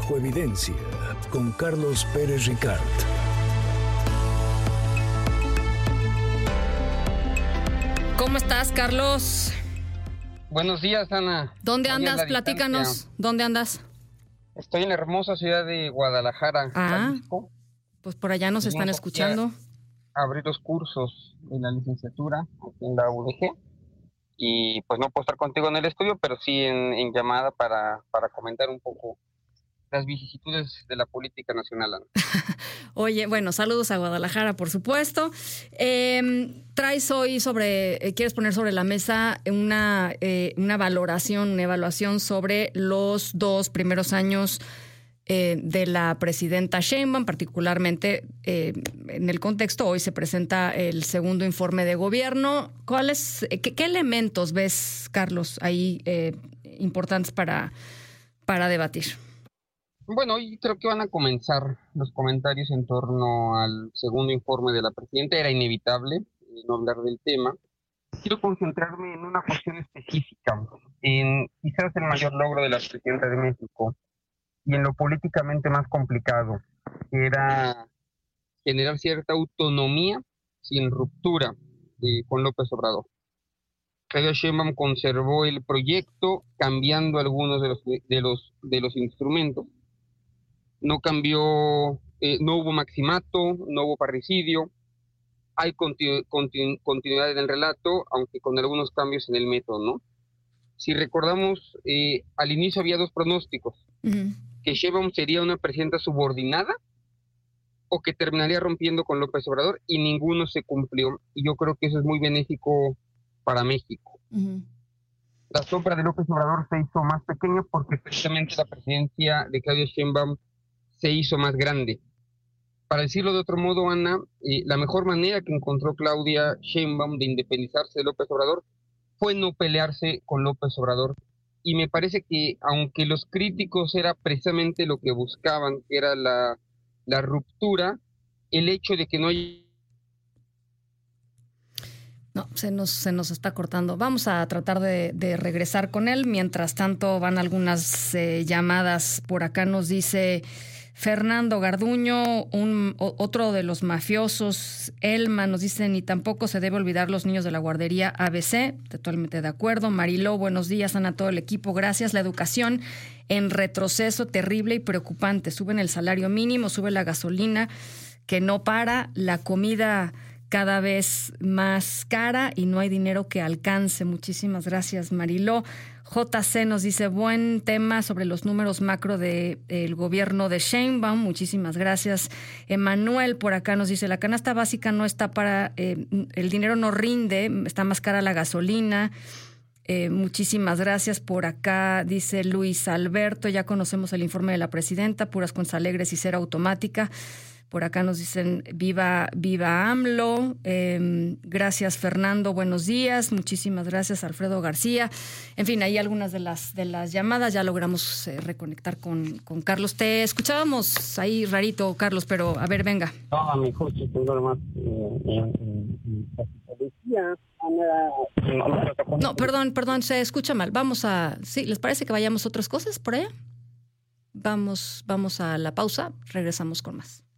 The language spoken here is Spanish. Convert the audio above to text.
Bajo Evidencia con Carlos Pérez Ricard. ¿Cómo estás, Carlos? Buenos días, Ana. ¿Dónde andas? Platícanos. ¿Dónde andas? Estoy en la hermosa ciudad de Guadalajara, Jalisco. Pues por allá nos están escuchando. Abrir los cursos de la licenciatura en la UDG. Y pues no puedo estar contigo en el estudio, pero sí en llamada para comentar un poco las vicisitudes de la política nacional, Ana. Oye, bueno, saludos a Guadalajara, por supuesto. Traes hoy quieres poner sobre la mesa una evaluación sobre los 2 primeros años de la presidenta Sheinbaum, particularmente en el contexto. Hoy se presenta el segundo informe de gobierno. ¿Qué elementos ves, Carlos, ahí importantes para debatir? Bueno, hoy creo que van a comenzar los comentarios en torno al segundo informe de la presidenta. Era inevitable no hablar del tema. Quiero concentrarme en una cuestión específica, en quizás el mayor logro de la presidenta de México y en lo políticamente más complicado, que era generar cierta autonomía sin ruptura con López Obrador. Claudia Sheinbaum conservó el proyecto, cambiando algunos de los instrumentos. No cambió, no hubo maximato, no hubo parricidio, hay continuidad en el relato, aunque con algunos cambios en el método, ¿no? Si recordamos, al inicio había 2 pronósticos, que Sheinbaum sería una presidenta subordinada o que terminaría rompiendo con López Obrador, y ninguno se cumplió, y yo creo que eso es muy benéfico para México. La sombra de López Obrador se hizo más pequeña porque precisamente la presidencia de Claudia Sheinbaum se hizo más grande. Para decirlo de otro modo, Ana, la mejor manera que encontró Claudia Sheinbaum de independizarse de López Obrador fue no pelearse con López Obrador. Y me parece que, aunque los críticos era precisamente lo que buscaban, que era la ruptura, el hecho de que no hay... No, se nos está cortando. Vamos a tratar de regresar con él. Mientras tanto, van algunas llamadas. Por acá nos dice Fernando Garduño, otro de los mafiosos. Elma nos dice, ni tampoco se debe olvidar los niños de la guardería ABC. Totalmente de acuerdo. Mariló, buenos días, Ana, todo el equipo. Gracias. La educación en retroceso terrible y preocupante. Suben el salario mínimo, sube la gasolina, que no para, la comida cada vez más cara y no hay dinero que alcance. Muchísimas gracias, Mariló. JC nos dice, buen tema sobre los números macro del gobierno de Sheinbaum. Muchísimas gracias. Emanuel por acá nos dice, la canasta básica no está el dinero no rinde, está más cara la gasolina. Muchísimas gracias. Por acá dice Luis Alberto, ya conocemos el informe de la presidenta, puras cuentas alegres y cera automática. Por acá nos dicen viva AMLO. Gracias, Fernando. Buenos días. Muchísimas gracias, Alfredo García. En fin, ahí algunas de las llamadas. Ya logramos reconectar con Carlos. Te escuchábamos ahí rarito, Carlos, pero a ver, venga. No, mejor si tengo más. No, perdón, se escucha mal. Sí, ¿les parece que vayamos a otras cosas por allá? Vamos a la pausa. Regresamos con más.